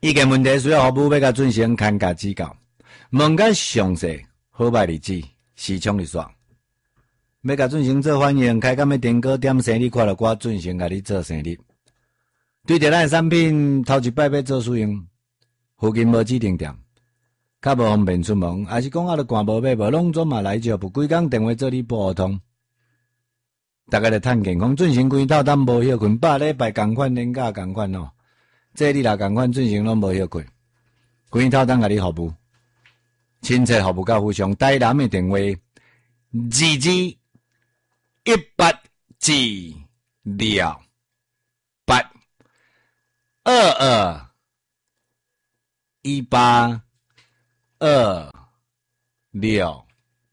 意见问题需要服务要甲进行看甲指教，问较详细，好歹日子，时冲日爽。要甲进行做反应，开工要订购点生理，看了我进行甲你做生理。对着咱产品头一摆要做使用，附近无指定店，较无方便出门，还是讲啊，着赶无买无，拢总嘛来就不几工电话做你拨通。大家着趁健康，进行规套单无休困，8礼拜共款年假共款哦。这你若共款进行拢无休困，规套单甲你服务，亲切服务到非常。台南的电话：2218至6 8 2218 268。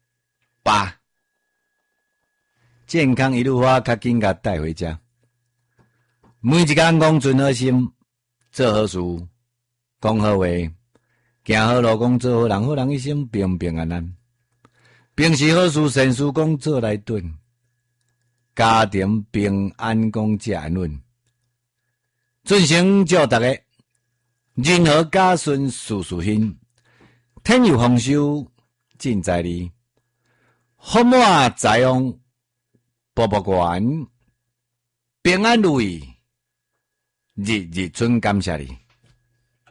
健康一路花，较紧甲带回家。每一工讲存好心，做好事，讲好话，行好路，讲做好人，好人一生平平安安。平时好事善事讲做来顿，家庭平安讲食安稳。尊行祝大家人和家顺，事事兴，天有丰收尽在你，福满财旺。步步悬，平安如意，日日春感谢你。